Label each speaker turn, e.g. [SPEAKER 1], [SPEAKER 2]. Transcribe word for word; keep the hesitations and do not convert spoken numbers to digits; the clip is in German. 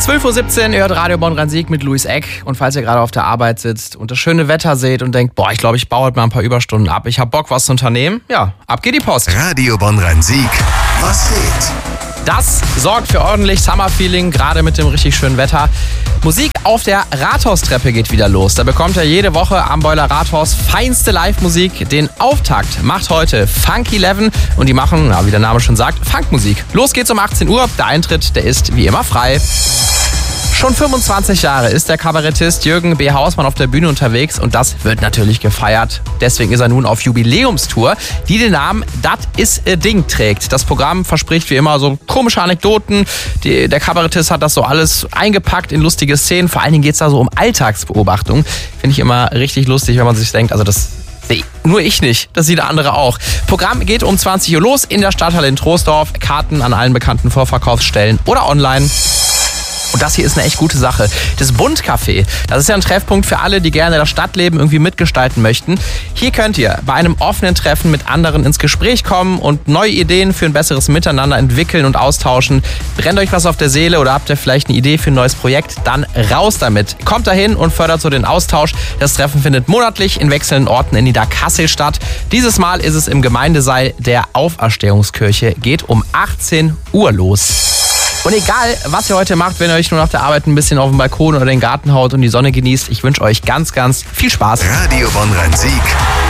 [SPEAKER 1] zwölf Uhr siebzehn, ihr hört Radio Bonn-Rhein-Sieg mit Luis Eck. Und falls ihr gerade auf der Arbeit sitzt und das schöne Wetter seht und denkt, boah, ich glaube, ich baue heute mal ein paar Überstunden ab, ich habe Bock, was zu unternehmen, ja, ab geht die Post.
[SPEAKER 2] Radio Bonn-Rhein-Sieg, was geht?
[SPEAKER 1] Das sorgt für ordentlich Summer-Feeling, gerade mit dem richtig schönen Wetter. Musik auf der Rathaustreppe geht wieder los. Da bekommt ihr jede Woche am Boiler Rathaus feinste Live-Musik. Den Auftakt macht heute Funk elf und die machen, na, wie der Name schon sagt, Funkmusik. Los geht's um achtzehn Uhr. Der Eintritt, der ist wie immer frei. Schon fünfundzwanzig Jahre ist der Kabarettist Jürgen B. Hausmann auf der Bühne unterwegs und das wird natürlich gefeiert. Deswegen ist er nun auf Jubiläumstour, die den Namen Dat is a Ding trägt. Das Programm verspricht wie immer so komische Anekdoten. Die, der Kabarettist hat das so alles eingepackt in lustige Szenen. Vor allen Dingen geht es da so um Alltagsbeobachtung. Finde ich immer richtig lustig, wenn man sich denkt, also das... Nee, nur ich nicht, das sieht der andere auch. Programm geht um zwanzig Uhr los in der Stadthalle in Troisdorf. Karten an allen bekannten Vorverkaufsstellen oder online. Und das hier ist eine echt gute Sache. Das Bund-Café, das ist ja ein Treffpunkt für alle, die gerne das Stadtleben irgendwie mitgestalten möchten. Hier könnt ihr bei einem offenen Treffen mit anderen ins Gespräch kommen und neue Ideen für ein besseres Miteinander entwickeln und austauschen. Brennt euch was auf der Seele oder habt ihr vielleicht eine Idee für ein neues Projekt? Dann raus damit. Kommt dahin und fördert so den Austausch. Das Treffen findet monatlich in wechselnden Orten in Niederkassel statt. Dieses Mal ist es im Gemeindesaal der Auferstehungskirche. Geht um achtzehn Uhr los. Und egal, was ihr heute macht, wenn ihr euch nur nach der Arbeit ein bisschen auf den Balkon oder den Garten haut und die Sonne genießt, ich wünsche euch ganz, ganz viel Spaß.
[SPEAKER 2] Radio Bonn-Rhein-Sieg.